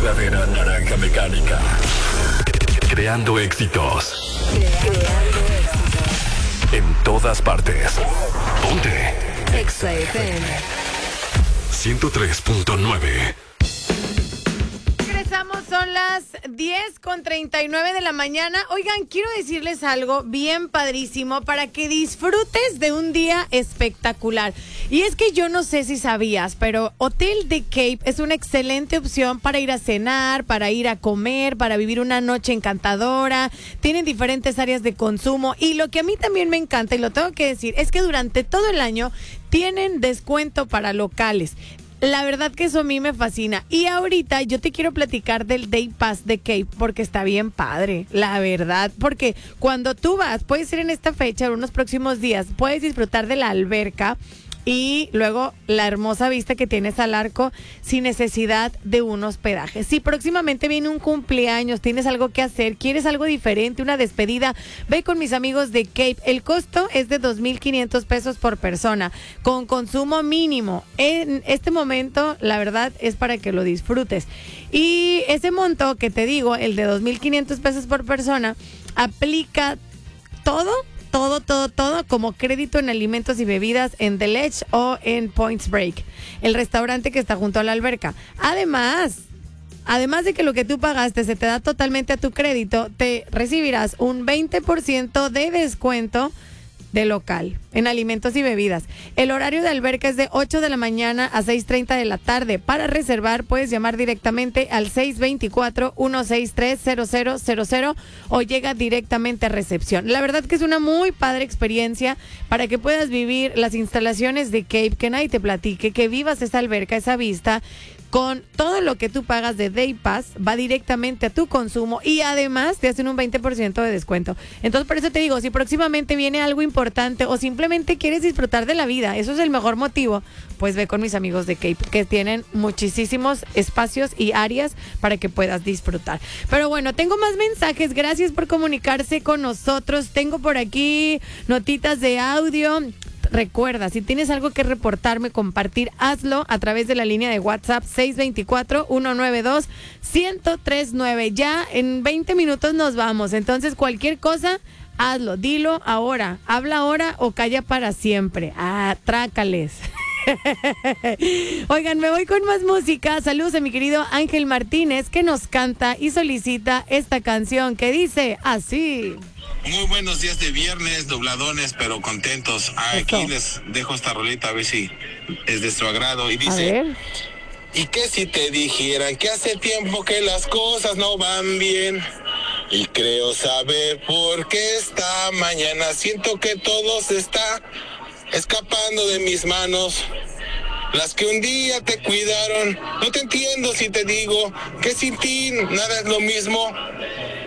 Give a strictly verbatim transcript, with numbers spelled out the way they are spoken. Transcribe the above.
verdadera naranja mecánica. Creando éxitos. Creando éxitos. En todas partes. Ponte. Exa F M. ciento tres punto nueve. Regresamos, son las diez con treinta y nueve de la mañana. Oigan, quiero decirles algo bien padrísimo para que disfrutes de un día espectacular. Y es que yo no sé si sabías, pero Hotel The Cape es una excelente opción para ir a cenar, para ir a comer, para vivir una noche encantadora. Tienen diferentes áreas de consumo y lo que a mí también me encanta, y lo tengo que decir, es que durante todo el año tienen descuento para locales. La verdad que eso a mí me fascina. Y ahorita yo te quiero platicar del Day Pass de Cape porque está bien padre, la verdad. Porque cuando tú vas, puedes ir en esta fecha, en unos próximos días, puedes disfrutar de la alberca y luego la hermosa vista que tienes al arco sin necesidad de un hospedaje. Si próximamente viene un cumpleaños, tienes algo que hacer, quieres algo diferente, una despedida, ve con mis amigos de Cape. El costo es de dos mil quinientos pesos por persona, con consumo mínimo. En este momento, la verdad, es para que lo disfrutes. Y ese monto que te digo, el de dos mil quinientos pesos por persona, aplica todo Todo, todo, todo como crédito en alimentos y bebidas en The Ledge o en Points Break, el restaurante que está junto a la alberca. Además, además de que lo que tú pagaste se te da totalmente a tu crédito, te recibirás un veinte por ciento de descuento de local en alimentos y bebidas. El horario de alberca es de ocho de la mañana a seis treinta de la tarde. Para reservar puedes llamar directamente al seis dos cuatro, uno seis tres, cero cero cero cero o llega directamente a recepción. La verdad que es una muy padre experiencia para que puedas vivir las instalaciones de Cape, que nadie te platique, que vivas esa alberca, esa vista. Con todo lo que tú pagas de Day Pass, va directamente a tu consumo y además te hacen un veinte por ciento de descuento. Entonces, por eso te digo, si próximamente viene algo importante o simplemente quieres disfrutar de la vida, eso es el mejor motivo, pues ve con mis amigos de Cape, que tienen muchísimos espacios y áreas para que puedas disfrutar. Pero bueno, tengo más mensajes. Gracias por comunicarse con nosotros. Tengo por aquí notitas de audio. Recuerda, si tienes algo que reportarme, compartir, hazlo a través de la línea de WhatsApp seis dos cuatro, uno nueve dos, uno cero tres nueve. Ya en veinte minutos nos vamos, entonces cualquier cosa, hazlo, dilo ahora, habla ahora o calla para siempre. Ah, trácales. Oigan, me voy con más música. Saludos a mi querido Ángel Martínez, que nos canta y solicita esta canción que dice así. Muy buenos días de viernes, dobladones, pero contentos. Aquí Eso. Les dejo esta rolita a ver si es de su agrado. Y dice, ¿y qué si te dijeran que hace tiempo que las cosas no van bien? Y creo saber por qué esta mañana siento que todo se está escapando de mis manos. Las que un día te cuidaron, no te entiendo si te digo que sin ti nada es lo mismo.